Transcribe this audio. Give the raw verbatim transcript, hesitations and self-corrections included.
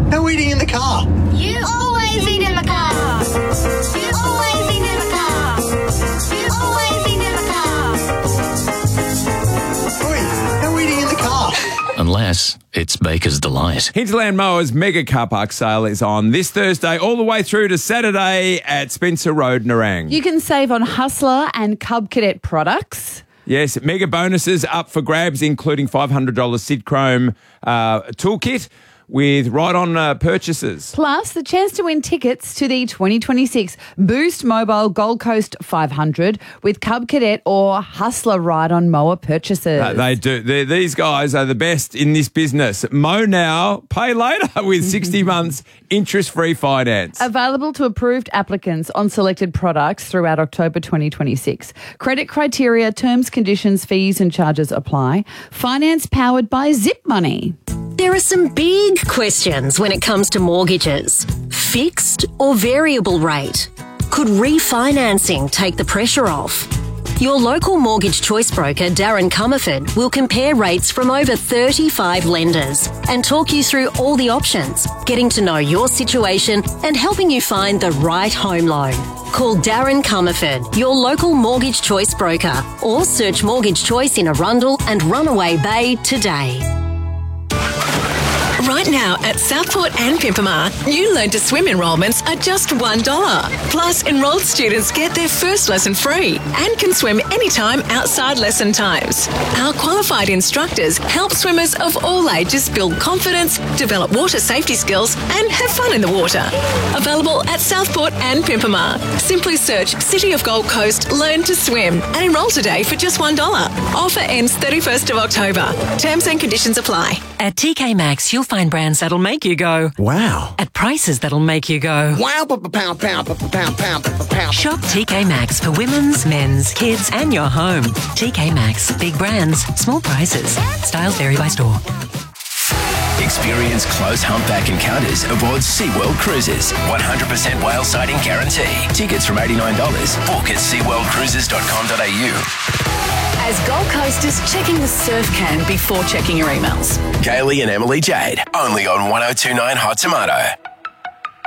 No eating in the car. You always eat in the car. You always eat in the car. You always eat in the car. Oi, no eating in the car. Unless it's Baker's Delight. Hinterland Mowers Mega Car Park Sale is on this Thursday all the way through to Saturday at Spencer Road, Nerang. You can save on Hustler and Cub Cadet products. Yes, mega bonuses up for grabs, including five hundred dollars Sid Chrome uh, toolkit with ride-on uh, purchases. Plus, the chance to win tickets to the twenty twenty-six Boost Mobile Gold Coast five hundred with Cub Cadet or Hustler ride-on mower purchases. Uh, they do. They're, these guys are the best in this business. Mow now, pay later with sixty months interest-free finance. Available to approved applicants on selected products throughout October twenty twenty-six. Credit criteria, terms, conditions, fees and charges apply. Finance powered by Zip Money. There are some big questions when it comes to mortgages. Fixed or variable rate? Could refinancing take the pressure off? Your local mortgage choice broker, Darren Comerford, will compare rates from over thirty-five lenders and talk you through all the options, getting to know your situation and helping you find the right home loan. Call Darren Comerford, your local mortgage choice broker, or search Mortgage Choice in Arundel and Runaway Bay today. Right now at Southport and Pimpama, new Learn to Swim enrolments are just one dollar. Plus, enrolled students get their first lesson free and can swim anytime outside lesson times. Our qualified instructors help swimmers of all ages build confidence, develop water safety skills and have fun in the water. Available at Southport and Pimpama. Simply search City of Gold Coast Learn to Swim and enrol today for just one dollar. Offer ends thirty-first of October. Terms and conditions apply. At T K Maxx, you'll find brands that'll make you go, Wow. at prices that'll make you go. Wow, pound, pound, pound, pound, pound, pound. Shop T K Maxx for women's, men's, kids and your home. T K Maxx. Big brands, small prices. Styles vary by store. Experience close humpback encounters aboard SeaWorld Cruises. one hundred percent whale sighting guarantee. Tickets from eighty-nine dollars. Book at sea world cruises dot com dot a u. As Gold Coasters, checking the surf can before checking your emails. Kaylee and Emily Jade. Only on one oh two point nine Hot Tomato.